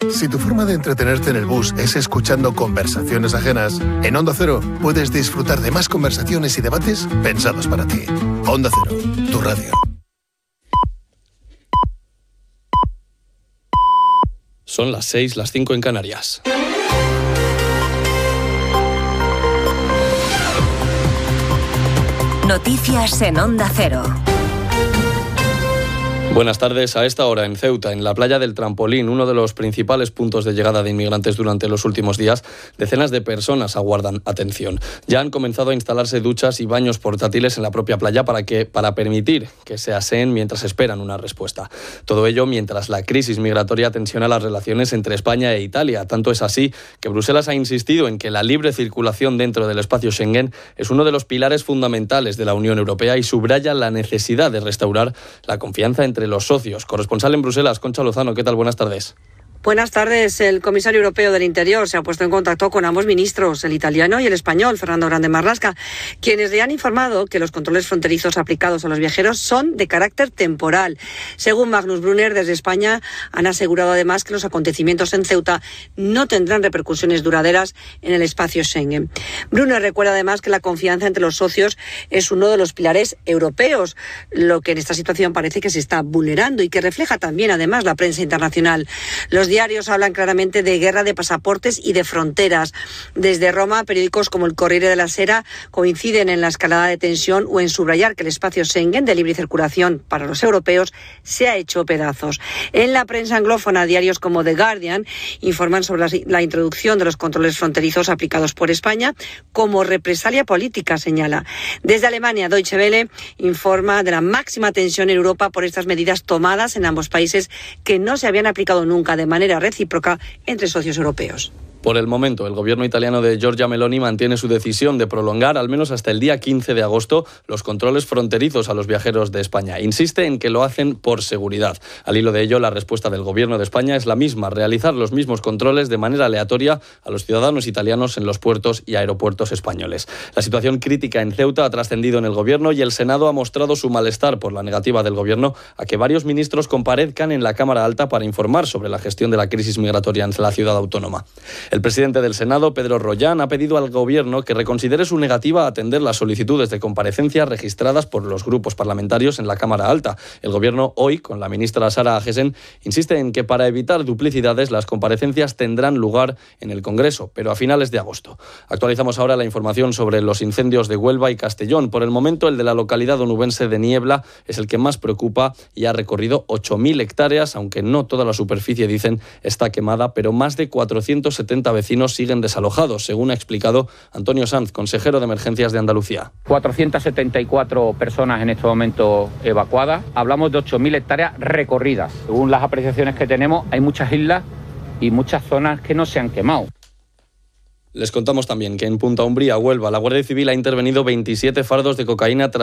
Si tu forma de entretenerte en el bus es escuchando conversaciones ajenas, en Onda Cero puedes disfrutar de más conversaciones y debates pensados para ti. Onda Cero, tu radio. Son las 6, las 5 en Canarias. Noticias en Onda Cero. Buenas tardes. A esta hora en Ceuta, en la playa del Trampolín, uno de los principales puntos de llegada de inmigrantes durante los últimos días, decenas de personas aguardan atención. Ya han comenzado a instalarse duchas y baños portátiles en la propia playa para permitir que se aseen mientras esperan una respuesta. Todo ello mientras la crisis migratoria tensiona las relaciones entre España e Italia. Tanto es así que Bruselas ha insistido en que la libre circulación dentro del espacio Schengen es uno de los pilares fundamentales de la Unión Europea y subraya la necesidad de restaurar la confianza entre los socios. Corresponsal en Bruselas, Concha Lozano, ¿qué tal? Buenas tardes. Buenas tardes. El comisario europeo del Interior se ha puesto en contacto con ambos ministros, el italiano y el español, Fernando Grande Marlaska, quienes le han informado que los controles fronterizos aplicados a los viajeros son de carácter temporal. Según Magnus Brunner, desde España han asegurado además que los acontecimientos en Ceuta no tendrán repercusiones duraderas en el espacio Schengen. Brunner recuerda además que la confianza entre los socios es uno de los pilares europeos, lo que en esta situación parece que se está vulnerando y que refleja también además la prensa internacional. Los diarios hablan claramente de guerra de pasaportes y de fronteras. Desde Roma, periódicos como el Corriere della Sera coinciden en la escalada de tensión o en subrayar que el espacio Schengen de libre circulación para los europeos se ha hecho pedazos. En la prensa anglófona, diarios como The Guardian informan sobre la introducción de los controles fronterizos aplicados por España como represalia política, señala. Desde Alemania, Deutsche Welle informa de la máxima tensión en Europa por estas medidas tomadas en ambos países que no se habían aplicado nunca de manera recíproca entre socios europeos. Por el momento, el gobierno italiano de Giorgia Meloni mantiene su decisión de prolongar, al menos hasta el día 15 de agosto, los controles fronterizos a los viajeros de España. Insiste en que lo hacen por seguridad. Al hilo de ello, la respuesta del gobierno de España es la misma: realizar los mismos controles de manera aleatoria a los ciudadanos italianos en los puertos y aeropuertos españoles. La situación crítica en Ceuta ha trascendido en el gobierno y el Senado ha mostrado su malestar por la negativa del gobierno a que varios ministros comparezcan en la Cámara Alta para informar sobre la gestión de la crisis migratoria en la ciudad autónoma. El presidente del Senado, Pedro Rollán, ha pedido al Gobierno que reconsidere su negativa a atender las solicitudes de comparecencia registradas por los grupos parlamentarios en la Cámara Alta. El Gobierno, hoy, con la ministra Sara Agesen, insiste en que para evitar duplicidades las comparecencias tendrán lugar en el Congreso, pero a finales de agosto. Actualizamos ahora la información sobre los incendios de Huelva y Castellón. Por el momento, el de la localidad onubense de Niebla es el que más preocupa y ha recorrido 8.000 hectáreas, aunque no toda la superficie, dicen, está quemada, pero más de 470 vecinos siguen desalojados, según ha explicado Antonio Sanz, consejero de Emergencias de Andalucía. 474 personas en este momento evacuadas. Hablamos de 8.000 hectáreas recorridas. Según las apreciaciones que tenemos, hay muchas islas y muchas zonas que no se han quemado. Les contamos también que en Punta Umbría, Huelva, la Guardia Civil ha intervenido 27 fardos de cocaína